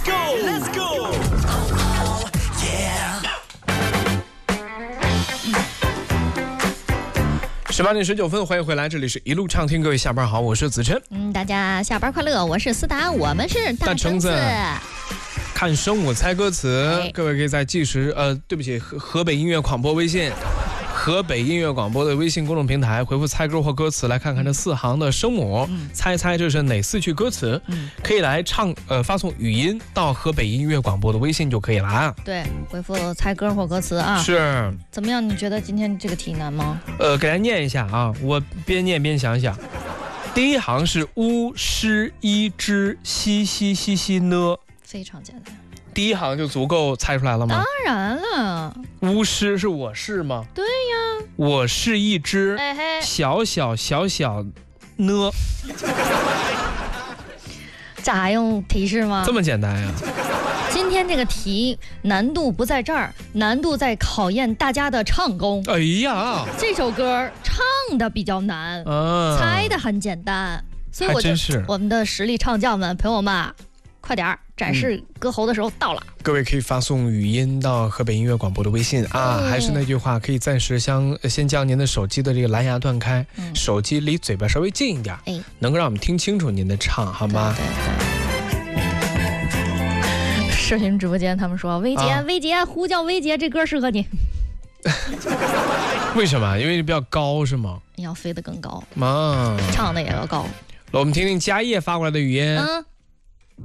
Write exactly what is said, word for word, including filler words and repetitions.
go，Let's go， 十八点十九分，欢迎回来，这里是一路畅听，各位下班好，我是子琛。 嗯，大家下班快乐，我是思达，我们是大橙子。 看声母猜歌词，哎、各位可以在计时呃，对不起，河河北音乐广播微信。河北音乐广播的微信公众平台回复猜歌或歌词，来看看这四行的声母，嗯、猜猜这是哪四句歌词，嗯、可以来唱呃发送语音到河北音乐广播的微信就可以了啊。 对，回复猜歌或歌词啊。 是。 怎么样？你觉得今天这个题难吗？ 呃，给大家念一下啊，我边念边想想。第一行是乌诗一之西西西西呢， 非常简单。 第一行就足够猜出来了吗？ 当然了。 巫师是我是吗？ 对呀。 我是一只小小小小呢。 这还用提示吗？ 这么简单呀？ 今天这个题难度不在这儿，难度在考验大家的唱功。 哎呀， 这首歌唱的比较难，啊、猜的很简单，所以我就是我们的实力唱将们，朋友们。快点展示歌喉的时候到了、 嗯、各位可以发送语音到河北音乐广播的微信啊、嗯、还是那句话，可以暂时将先将您的手机的这个蓝牙断开、嗯、手机离嘴巴稍微近一点、哎、能够让我们听清楚您的唱好吗？ 对对对。视频直播间他们说薇姐、啊、薇姐呼叫薇姐，这歌适合你。 为什么？因为比较高是吗？ 你要飞得更高啊， 唱的也要高。 我们听听嘉业发过来的语音。嗯。